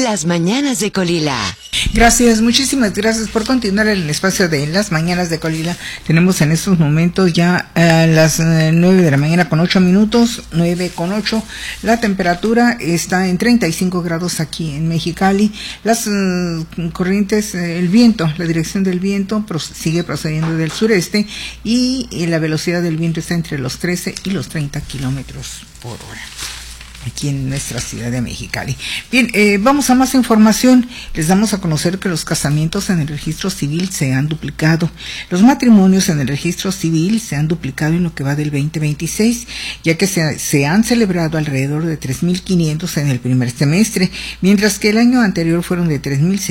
Las Mañanas de Colila. Gracias, muchísimas gracias por continuar en el espacio de Las Mañanas de Colila. Tenemos en estos momentos ya a las 9 de la mañana con 8 minutos, 9:08. La temperatura está en 35 grados aquí en Mexicali. Las corrientes, el viento, la dirección del viento sigue procediendo del sureste y la velocidad del viento está entre los 13 y los 30 kilómetros por hora. Aquí en nuestra ciudad de Mexicali. Bien, vamos a más información. Les damos a conocer que los casamientos en el registro civil se han duplicado. Los matrimonios en el registro civil se han duplicado en lo que va del 2026, ya que se han celebrado alrededor de 3.500 en el primer semestre, mientras que el año anterior fueron de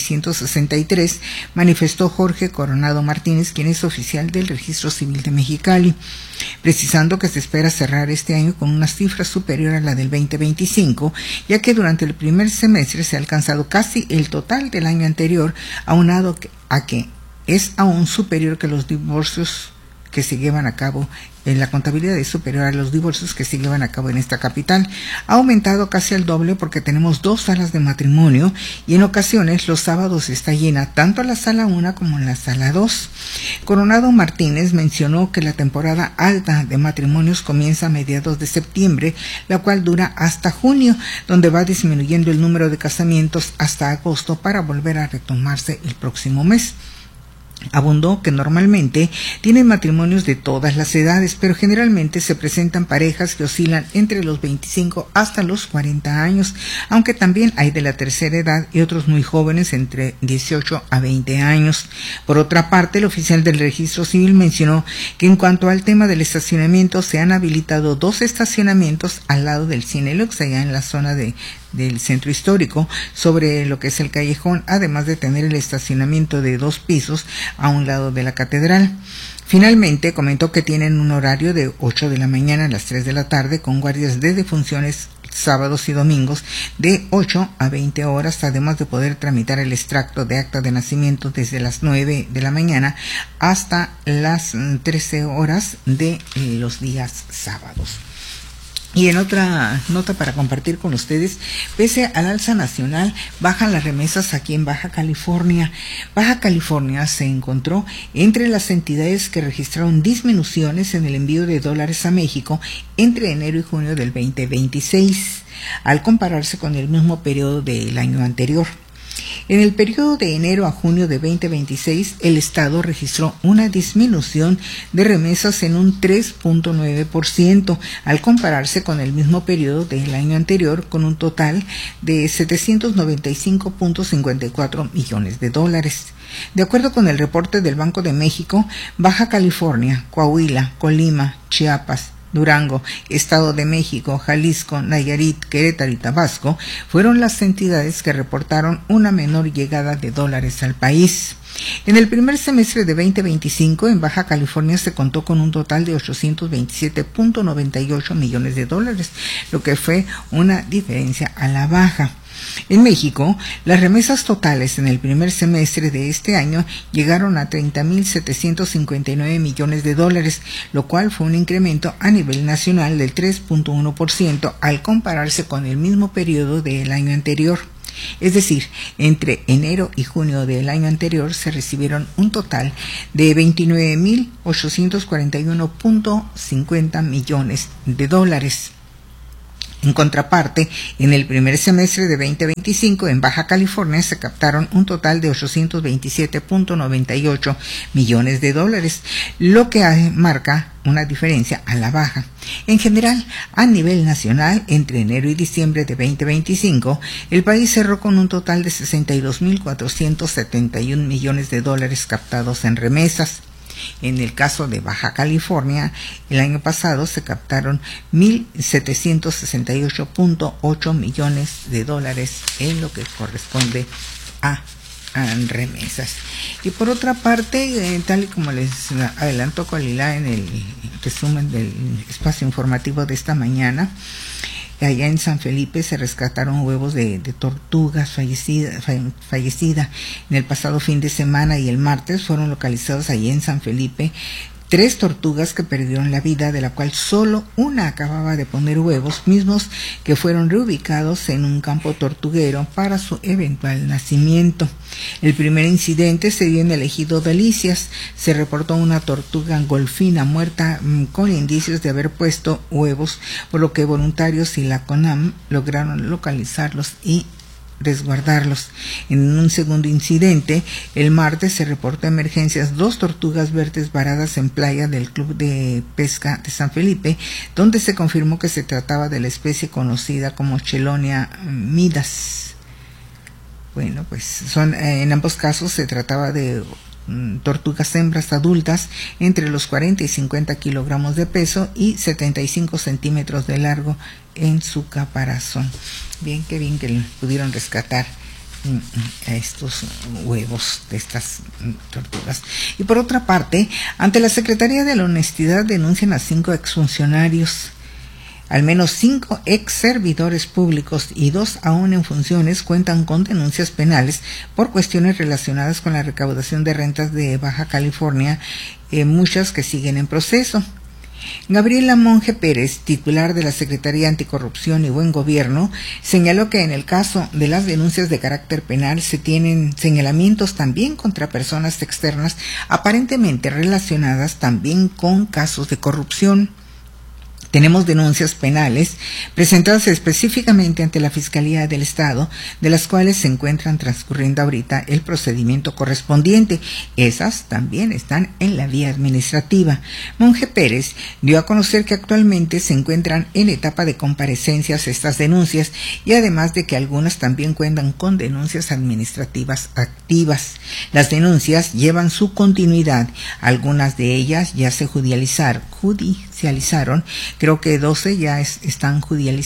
3.663, manifestó Jorge Coronado Martínez, quien es oficial del registro civil de Mexicali, precisando que se espera cerrar este año con una cifra superior a la del 2025, ya que durante el primer semestre se ha alcanzado casi el total del año anterior, aunado a que es aún superior que los divorcios que se llevan a cabo. La contabilidad es superior a los divorcios que se llevan a cabo en esta capital. Ha aumentado casi al doble porque tenemos 2 salas de matrimonio y en ocasiones los sábados está llena tanto la sala 1 como la sala 2. Coronado Martínez mencionó que la temporada alta de matrimonios comienza a mediados de septiembre, la cual dura hasta junio, donde va disminuyendo el número de casamientos hasta agosto para volver a retomarse el próximo mes. Abundó que normalmente tienen matrimonios de todas las edades, pero generalmente se presentan parejas que oscilan entre los 25 hasta los 40 años, aunque también hay de la tercera edad y otros muy jóvenes entre 18 a 20 años. Por otra parte, el oficial del registro civil mencionó que en cuanto al tema del estacionamiento, se han habilitado 2 estacionamientos al lado del Cinelux, allá en la zona del centro histórico, sobre lo que es el callejón, además de tener el estacionamiento de 2 pisos a un lado de la catedral. Finalmente comentó que tienen un horario de 8 de la mañana a las 3 de la tarde con guardias de defunciones sábados y domingos de 8 a 20 horas, además de poder tramitar el extracto de acta de nacimiento desde las 9 de la mañana hasta las 13 horas de los días sábados. Y en otra nota para compartir con ustedes, pese al alza nacional, bajan las remesas aquí en Baja California. Baja California se encontró entre las entidades que registraron disminuciones en el envío de dólares a México entre enero y junio del 2026, al compararse con el mismo periodo del año anterior. En el periodo de enero a junio de 2026, el Estado registró una disminución de remesas en un 3.9%, al compararse con el mismo periodo del año anterior, con un total de 795.54 millones de dólares. De acuerdo con el reporte del Banco de México, Baja California, Coahuila, Colima, Chiapas, Durango, Estado de México, Jalisco, Nayarit, Querétaro y Tabasco fueron las entidades que reportaron una menor llegada de dólares al país. En el primer semestre de 2025, en Baja California se contó con un total de 827.98 millones de dólares, lo que fue una diferencia a la baja. En México, las remesas totales en el primer semestre de este año llegaron a 30.759 millones de dólares, lo cual fue un incremento a nivel nacional del 3.1% al compararse con el mismo periodo del año anterior. Es decir, entre enero y junio del año anterior se recibieron un total de 29.841.50 millones de dólares. En contraparte, en el primer semestre de 2025 en Baja California se captaron un total de 827.98 millones de dólares, lo que marca una diferencia a la baja. En general, a nivel nacional, entre enero y diciembre de 2025, el país cerró con un total de 62.471 millones de dólares captados en remesas. En el caso de Baja California, el año pasado se captaron 1.768.8 millones de dólares en lo que corresponde a remesas. Y por otra parte, tal y como les adelantó Colila en el resumen del espacio informativo de esta mañana, allá en San Felipe se rescataron huevos de tortugas fallecida en el pasado fin de semana, y el martes fueron localizados allí en San Felipe 3 tortugas que perdieron la vida, de la cual solo una acababa de poner huevos, mismos que fueron reubicados en un campo tortuguero para su eventual nacimiento. El primer incidente se dio en el ejido Delicias. Se reportó una tortuga golfina muerta con indicios de haber puesto huevos, por lo que voluntarios y la CONAM lograron localizarlos y resguardarlos. En un segundo incidente, el martes se reportó emergencias 2 tortugas verdes varadas en playa del Club de Pesca de San Felipe, donde se confirmó que se trataba de la especie conocida como Chelonia midas. Bueno, pues en ambos casos se trataba de tortugas hembras adultas entre los 40 y 50 kilogramos de peso y 75 centímetros de largo en su caparazón. Bien que pudieron rescatar a estos huevos de estas tortugas. Y por otra parte, ante la Secretaría de la Honestidad denuncian a 5 exfuncionarios. Al menos 5 ex servidores públicos y 2 aún en funciones cuentan con denuncias penales por cuestiones relacionadas con la recaudación de rentas de Baja California, muchas que siguen en proceso. Gabriela Monge Pérez, titular de la Secretaría Anticorrupción y Buen Gobierno, señaló que en el caso de las denuncias de carácter penal se tienen señalamientos también contra personas externas aparentemente relacionadas también con casos de corrupción. Tenemos denuncias penales presentadas específicamente ante la Fiscalía del Estado, de las cuales se encuentran transcurriendo ahorita el procedimiento correspondiente. Esas también están en la vía administrativa. Monge Pérez dio a conocer que actualmente se encuentran en etapa de comparecencias estas denuncias y además de que algunas también cuentan con denuncias administrativas activas. Las denuncias llevan su continuidad. Algunas de ellas ya se judicializaron. Creo que 12 ya están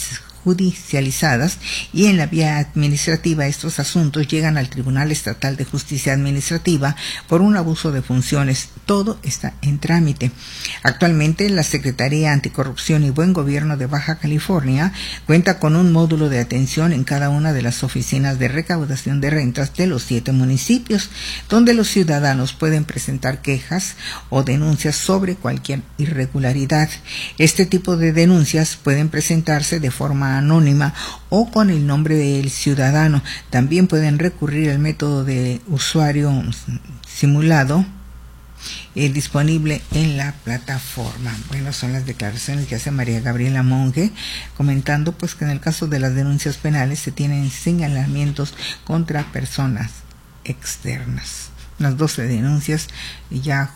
judicializadas y en la vía administrativa estos asuntos llegan al Tribunal Estatal de Justicia Administrativa por un abuso de funciones. Todo está en trámite. Actualmente la Secretaría Anticorrupción y Buen Gobierno de Baja California cuenta con un módulo de atención en cada una de las oficinas de recaudación de rentas de los 7 municipios, donde los ciudadanos pueden presentar quejas o denuncias sobre cualquier irregularidad. Este tipo de denuncias pueden presentarse de forma anónima o con el nombre del ciudadano. También pueden recurrir al método de usuario simulado disponible en la plataforma. Bueno, son las declaraciones que hace María Gabriela Monge, comentando pues que en el caso de las denuncias penales se tienen señalamientos contra personas externas. Las 12 denuncias ya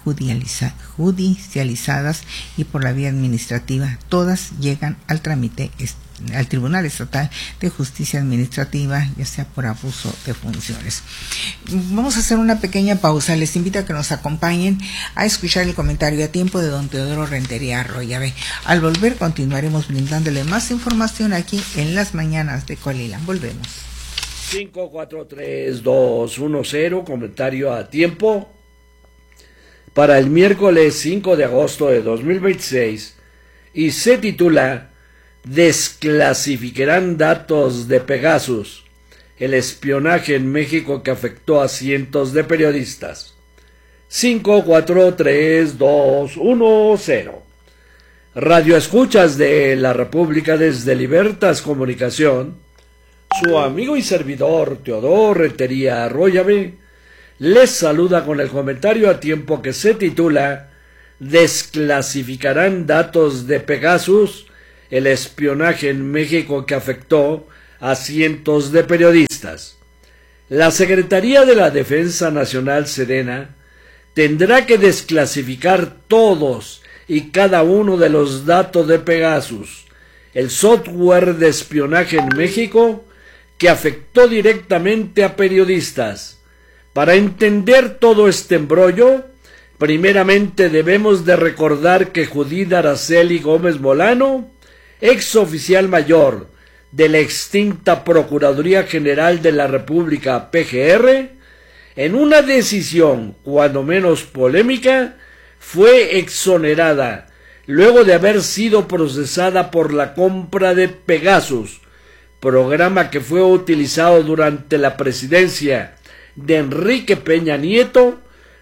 judicializadas y por la vía administrativa, todas llegan al trámite al Tribunal Estatal de Justicia Administrativa, ya sea por abuso de funciones. Vamos a hacer una pequeña pausa. Les invito a que nos acompañen a escuchar el comentario a tiempo de don Teodoro Rentería Arroyave. Al volver continuaremos brindándole más información aquí en las mañanas de Colila. Volvemos. 5, 4, 3, 2, 1, 0, comentario a tiempo para el miércoles 5 de agosto de 2026 y se titula Desclasificarán datos de Pegasus, el espionaje en México que afectó a cientos de periodistas. 5, 4, 3, 2, 1, 0. Radio escuchas de la República desde Libertas Comunicación. Su amigo y servidor Teodoro Rentería Arroyave les saluda con el comentario a tiempo que se titula Desclasificarán datos de Pegasus, el espionaje en México que afectó a cientos de periodistas. La Secretaría de la Defensa Nacional Sedena tendrá que desclasificar todos y cada uno de los datos de Pegasus, el software de espionaje en México que afectó directamente a periodistas. Para entender todo este embrollo, primeramente debemos de recordar que Judith Araceli Gómez Molano, ex oficial mayor de la extinta Procuraduría General de la República PGR, en una decisión cuando menos polémica, fue exonerada luego de haber sido procesada por la compra de Pegasus, programa que fue utilizado durante la presidencia de Enrique Peña Nieto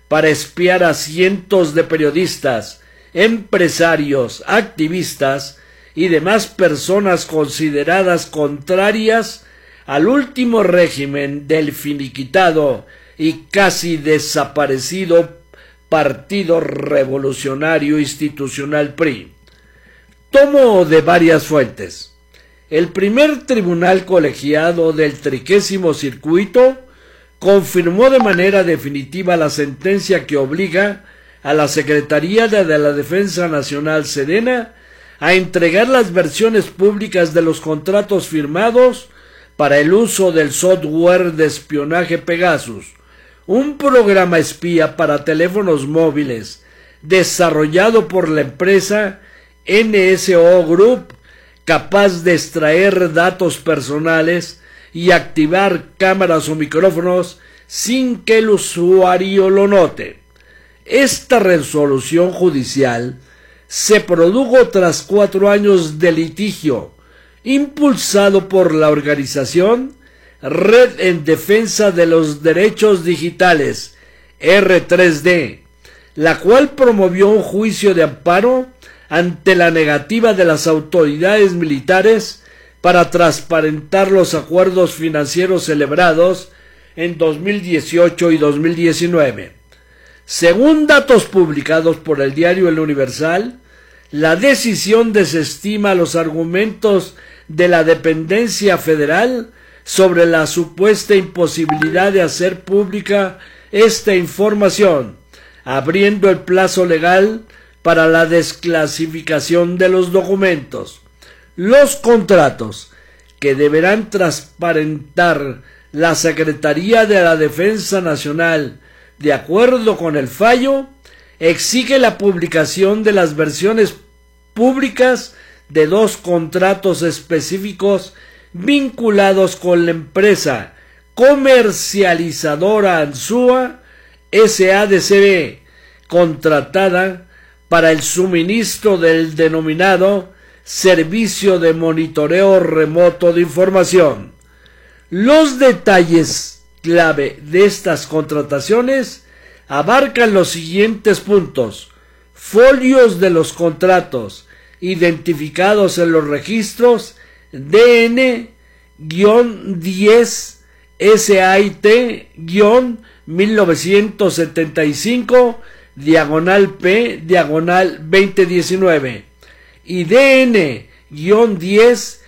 para espiar a cientos de periodistas, empresarios, activistas y demás personas consideradas contrarias al último régimen del finiquitado y casi desaparecido Partido Revolucionario Institucional PRI. Tomo de varias fuentes. El primer tribunal colegiado del 30º Circuito confirmó de manera definitiva la sentencia que obliga a la Secretaría de la Defensa Nacional Sedena a entregar las versiones públicas de los contratos firmados para el uso del software de espionaje Pegasus, un programa espía para teléfonos móviles desarrollado por la empresa NSO Group, capaz de extraer datos personales y activar cámaras o micrófonos sin que el usuario lo note. Esta resolución judicial se produjo tras 4 años de litigio, impulsado por la organización Red en Defensa de los Derechos Digitales, R3D, la cual promovió un juicio de amparo ante la negativa de las autoridades militares para transparentar los acuerdos financieros celebrados en 2018 y 2019. Según datos publicados por el diario El Universal, la decisión desestima los argumentos de la dependencia federal sobre la supuesta imposibilidad de hacer pública esta información, abriendo el plazo legal para la desclasificación de los documentos. Los contratos que deberán transparentar la Secretaría de la Defensa Nacional, de acuerdo con el fallo, exige la publicación de las versiones públicas de 2 contratos específicos vinculados con la empresa comercializadora Ansúa SADCB, contratada para el suministro del denominado Servicio de Monitoreo Remoto de Información. Los detalles clave de estas contrataciones abarcan los siguientes puntos: folios de los contratos identificados en los registros DN-10 SAIT-1975 /P/2019 y DN-10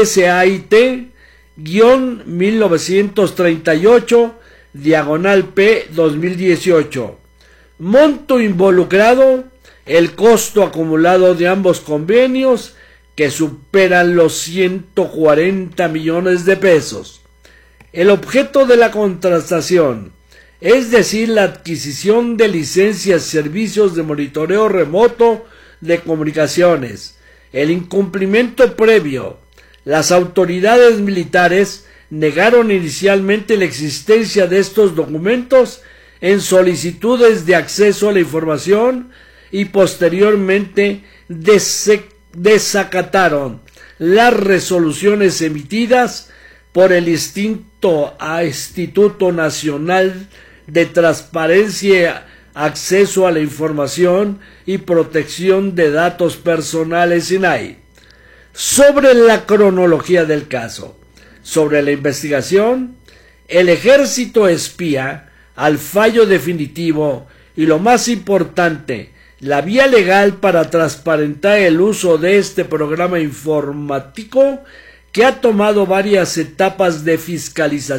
SAIT-1938 /P/2018. Monto involucrado: el costo acumulado de ambos convenios, que superan los 140 millones de pesos. El objeto de la contratación, es decir, la adquisición de licencias y servicios de monitoreo remoto de comunicaciones. El incumplimiento previo: las autoridades militares negaron inicialmente la existencia de estos documentos en solicitudes de acceso a la información y posteriormente desacataron las resoluciones emitidas por el Instituto Nacional de Transparencia, Acceso a la Información y Protección de Datos Personales INAI. Sobre la cronología del caso, sobre la investigación, el ejército espía al fallo definitivo y, lo más importante, la vía legal para transparentar el uso de este programa informático, que ha tomado varias etapas de fiscalización